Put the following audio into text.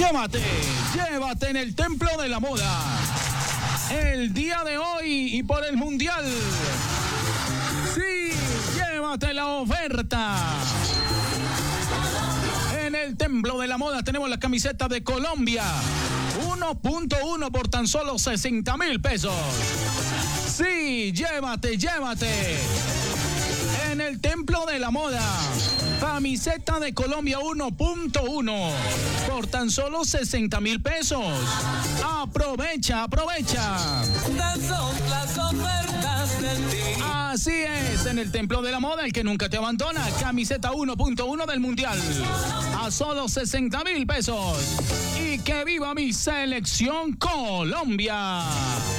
Llévate en el Templo de la Moda. El día de hoy y por el Mundial. Sí, llévate la oferta. En el Templo de la Moda tenemos la camiseta de Colombia. 1.1 por tan solo 60,000 pesos. Sí, llévate. En el Templo de la Moda. Camiseta de Colombia 1.1 por tan solo 60,000 pesos. Aprovecha. Las ofertas del día. Así es, en el Templo de la Moda, el que nunca te abandona. Camiseta 1.1 del Mundial. A solo 60,000 pesos. Y que viva mi selección Colombia.